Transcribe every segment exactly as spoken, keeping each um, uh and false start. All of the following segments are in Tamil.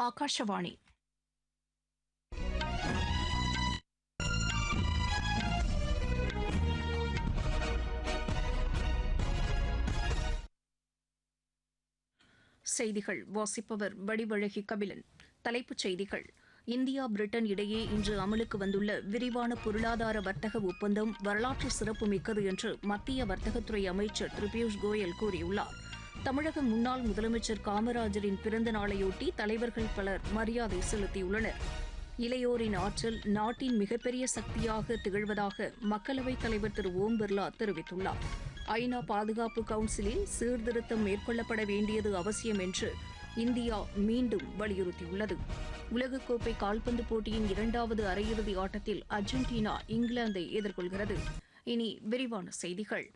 ஆகாஷவாணி. செய்திகள் வாசிப்பவர் வடிவழகி கபிலன். தலைப்புச் செய்திகள்: இந்தியா பிரிட்டன் இடையே இன்று அமலுக்கு வந்துள்ள விரிவான பொருளாதார வர்த்தக ஒப்பந்தம் வரலாற்று சிறப்புமிக்கது என்று மத்திய வர்த்தகத்துறை அமைச்சர் திரு பியூஷ் கோயல் கூறியுள்ளார். தமிழக முன்னாள் முதலமைச்சர் காமராஜரின் பிறந்த நாளையொட்டி தலைவர்கள் பலர் மரியாதை செலுத்தியுள்ளனர். இளையோரின் ஆற்றல் நாட்டின் மிகப்பெரிய சக்தியாக திகழ்வதாக மக்களவைத் தலைவர் திரு ஓம் பிர்லா தெரிவித்துள்ளார். ஐநா பாதுகாப்பு கவுன்சிலில் சீர்திருத்தம் மேற்கொள்ளப்பட வேண்டியது அவசியம் என்று இந்தியா மீண்டும் வலியுறுத்தியுள்ளது. உலகக்கோப்பை கால்பந்து போட்டியின் இரண்டாவது அரையிறுதி ஆட்டத்தில் அர்ஜென்டினா இங்கிலாந்தை எதிர்கொள்கிறது. இனி விரிவான செய்திகள்.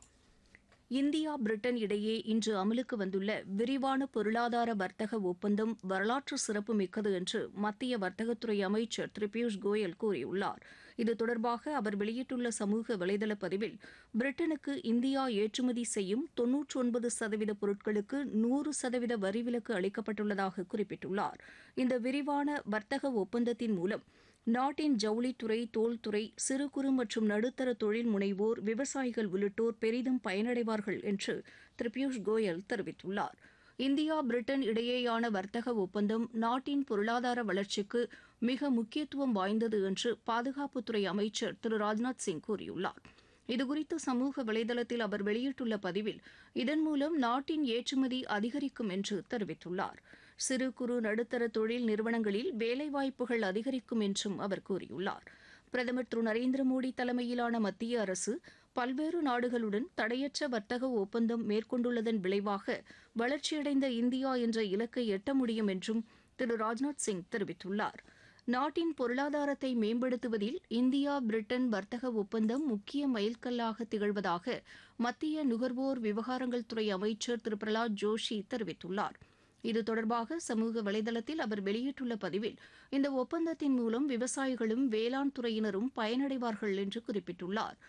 இந்தியா பிரிட்டன் இடையே இன்று அமலுக்கு வந்துள்ள விரிவான பொருளாதார வர்த்தக ஒப்பந்தம் வரலாற்று சிறப்புமிக்கது என்று மத்திய வர்த்தகத்துறை அமைச்சர் திரு பியூஷ் கோயல் கூறியுள்ளார். இது தொடர்பாக அவர் வெளியிட்டுள்ள சமூக வலைதள பதிவில், பிரிட்டனுக்கு இந்தியா ஏற்றுமதி செய்யும் தொன்னூற்றி ஒன்பது சதவீத பொருட்களுக்கு நூறு சதவீத வரி விலக்கு அளிக்கப்பட்டுள்ளதாக குறிப்பிட்டுள்ளார். இந்த விரிவான வர்த்தக ஒப்பந்தத்தின் மூலம் நாட்டின் ஜவுளித்துறை, தோல்துறை, சிறு குறு மற்றும் நடுத்தர தொழில் முனைவோர், விவசாயிகள் உள்ளிட்டோர் பெரிதும் பயனடைவார்கள் என்று திரு பியூஷ் கோயல் தெரிவித்துள்ளார். இந்தியா பிரிட்டன் இடையேயான வர்த்தக ஒப்பந்தம் நாட்டின் பொருளாதார வளர்ச்சிக்கு மிக முக்கியத்துவம் வாய்ந்தது என்று பாதுகாப்புத்துறை அமைச்சர் திரு ராஜ்நாத் சிங் கூறியுள்ளார். இதுகுறித்து சமூக வலைதளத்தில் அவர் வெளியிட்டுள்ள பதிவில், இதன் மூலம் நாட்டின் ஏற்றுமதி அதிகரிக்கும் என்று தெரிவித்துள்ளார். சிறு குறு நடுத்தர தொழில் நிறுவனங்களில் வேலைவாய்ப்புகள் அதிகரிக்கும் என்றும் அவர் கூறியுள்ளார். பிரதமர் திரு நரேந்திர மோடி தலைமையிலான மத்திய அரசு பல்வேறு நாடுகளுடன் தடையற்ற வர்த்தக ஒப்பந்தம் மேற்கொண்டுள்ளதன் விளைவாக வளர்ச்சியடைந்த இந்தியா என்ற இலக்கை எட்ட முடியும் என்றும் திரு ராஜ்நாத் சிங் தெரிவித்துள்ளார். நாட்டின் பொருளாதாரத்தை மேம்படுத்துவதில் இந்தியா பிரிட்டன் வர்த்தக ஒப்பந்தம் முக்கிய மைல்கல்லாக திகழ்வதாக மத்திய நுகர்வோர் விவகாரங்கள் துறை அமைச்சர் திரு பிரகலாத் ஜோஷி தெரிவித்துள்ளார். இது தொடர்பாக சமூக வலைதளத்தில் அவர் வெளியிட்டுள்ள பதிவில், இந்த ஒப்பந்தத்தின் மூலம் விவசாயிகளும் வேளாண் துறையினரும் பயனடைவார்கள் என்று குறிப்பிட்டுள்ளார்.